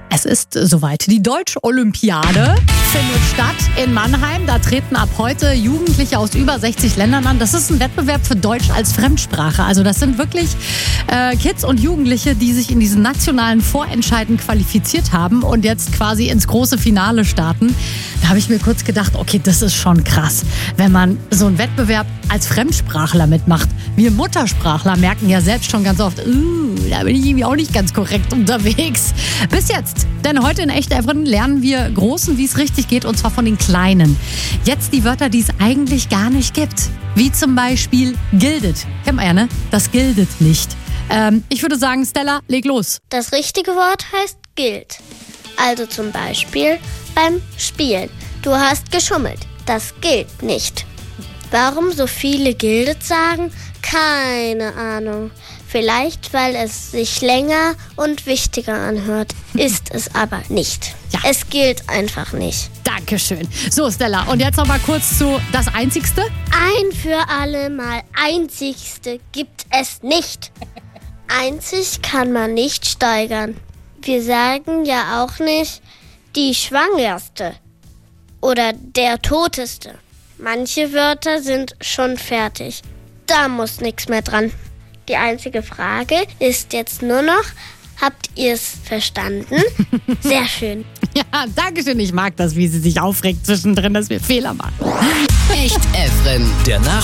Es ist soweit. Die Deutsche Olympiade findet statt in Mannheim. Da treten ab heute Jugendliche aus über 60 Ländern an. Das ist ein Wettbewerb für Deutsch als Fremdsprache. Also das sind wirklich Kids und Jugendliche, die sich in diesen nationalen Vorentscheiden qualifiziert haben und jetzt quasi ins große Finale starten. Da habe ich mir kurz gedacht, okay, das ist schon krass, wenn man so einen Wettbewerb als Fremdsprachler mitmacht. Wir Muttersprachler merken ja selbst schon ganz oft, da bin ich irgendwie auch nicht ganz korrekt unterwegs. Bis jetzt. Denn heute in Echt Everin lernen wir Großen, wie es richtig geht, und zwar von den Kleinen. Jetzt die Wörter, die es eigentlich gar nicht gibt. Wie zum Beispiel gildet. Kennt man ja, ne? Das gildet nicht. Ich würde sagen, Stella, leg los. Das richtige Wort heißt gilt. Also zum Beispiel beim Spielen. Du hast geschummelt. Das gilt nicht. Warum so viele gildet sagen? Keine Ahnung. Vielleicht, weil es sich länger und wichtiger anhört. Ist es aber nicht. Ja. Es gilt einfach nicht. Dankeschön. So, Stella, und jetzt noch mal kurz zu das Einzigste. Ein für alle Mal Einzigste gibt es nicht. Einzig kann man nicht steigern. Wir sagen ja auch nicht die Schwangerste oder der Toteste. Manche Wörter sind schon fertig. Da muss nichts mehr dran. Die einzige Frage ist jetzt nur noch, habt ihr es verstanden? Sehr schön. Ja, danke schön. Ich mag das, wie sie sich aufregt zwischendrin, dass wir Fehler machen. Echt Everin, der